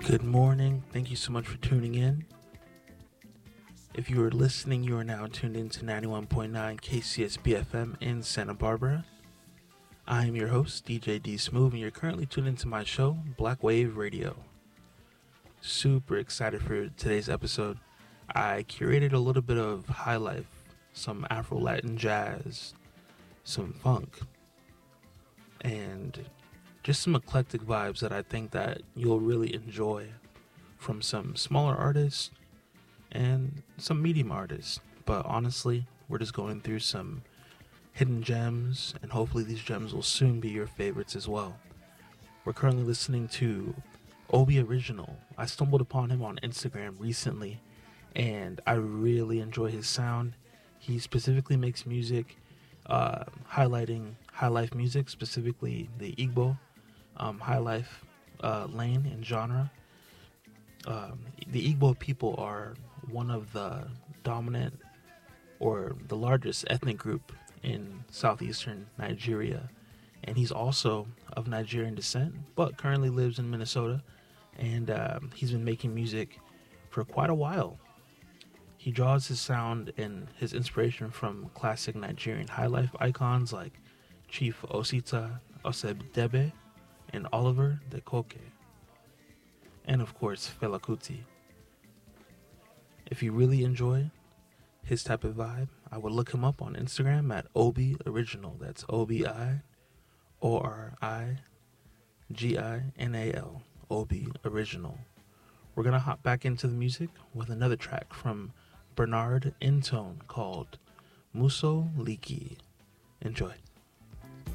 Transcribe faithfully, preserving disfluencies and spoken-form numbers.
Good morning. Thank you so much for tuning in. If you are listening, you are now tuned in to ninety-one point nine K C S B F M in Santa Barbara. I am your host, D J D Smooth, and you're currently tuned into my show, Black Wave Radio. Super excited for today's episode. I curated a little bit of high life, some Afro-Latin jazz, some funk, and just some eclectic vibes that I think that you'll really enjoy from some smaller artists and some medium artists. But honestly, we're just going through some hidden gems, and hopefully these gems will soon be your favorites as well. We're currently listening to Obi Original. I stumbled upon him on Instagram recently, and I really enjoy his sound. He specifically makes music uh, highlighting high life music, specifically the Igbo um, high life uh, lane and genre. Um, the Igbo people are one of the dominant or the largest ethnic group in southeastern Nigeria, and he's also of Nigerian descent but currently lives in Minnesota, and um, he's been making music for quite a while. He draws his sound and his inspiration from classic Nigerian high life icons like Chief Osita Osebdebe and Oliver De Koke, and of course Fela Kuti. If you really enjoy his type of vibe, I would look him up on Instagram at Obi Original. That's O B I O R I G I N A L. Obi Original. We're going to hop back into the music with another track from Bernard Intone called Muso Liki. Enjoy.